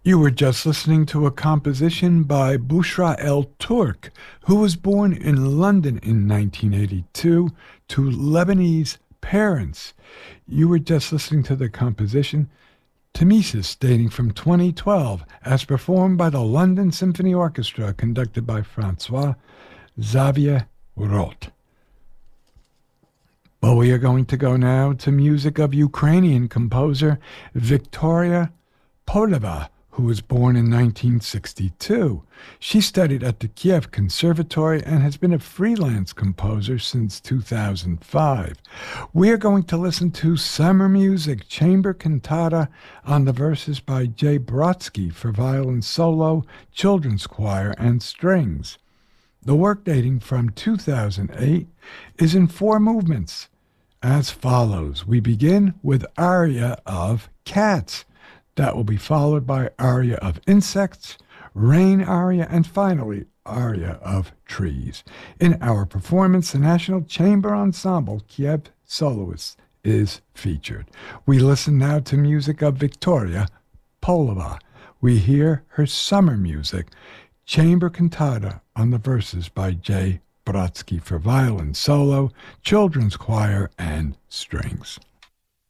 You were just listening to a composition by Bushra El Turk, who was born in London in 1982 to Lebanese parents. You were just listening to the composition Tmesis, dating from 2012, as performed by the London Symphony Orchestra, conducted by Francois Xavier Roth. Well, we are going to go now to music of Ukrainian composer Victoria Poleva, who was born in 1962. She studied at the Kiev Conservatory and has been a freelance composer since 2005. We are going to listen to Summer Music, Chamber Cantata, on the verses by Jay Brodsky for violin solo, children's choir, and strings. The work, dating from 2008, is in 4 movements as follows. We begin with aria of Cats. That will be followed by aria of Insects, Rain aria, and finally aria of Trees. In our performance, the National Chamber Ensemble Kiev Soloists is featured. We listen now to music of Victoria Poleva. We hear her Summer Music, Chamber Cantata, on the verses by Jay Brodsky for violin solo, children's choir, and strings.